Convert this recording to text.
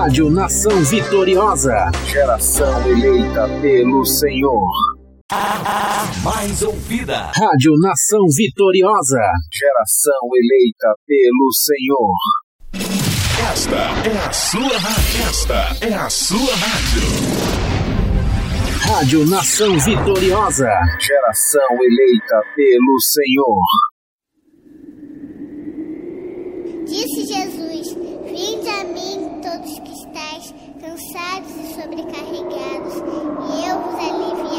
Rádio Nação Vitoriosa. Geração eleita pelo Senhor. A mais ouvida. Rádio Nação Vitoriosa. Geração eleita pelo Senhor. Esta é a sua rádio. Esta é a sua rádio. Rádio Nação Vitoriosa. Geração eleita pelo Senhor. Disse Jesus: vinde a mim todos que estáis cansados e sobrecarregados, e eu vos aliviarei.